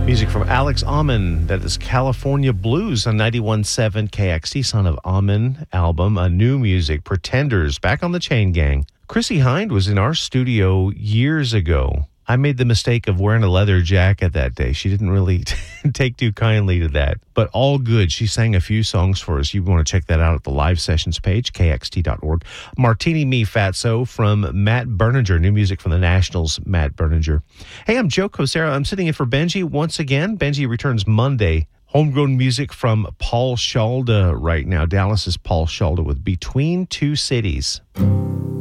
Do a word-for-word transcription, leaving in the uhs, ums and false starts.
Music from Alex Ammon, that is California Blues on ninety-one point seven K X T, Son of Ammon album, a new music, Pretenders, back on the Chain Gang. Chrissie Hynde was in our studio years ago. I made the mistake of wearing a leather jacket that day. She didn't really take too kindly to that, but all good. She sang a few songs for us. You want to check that out at the live sessions page, K X T dot org. Martini Me Fatso from Matt Berninger, new music from the Nationals, Matt Berninger. Hey, I'm Joe Cosera. I'm sitting in for Benji once again. Benji returns Monday. Homegrown music from Paul Shalda right now. Dallas's Paul Shalda with Between Two Cities.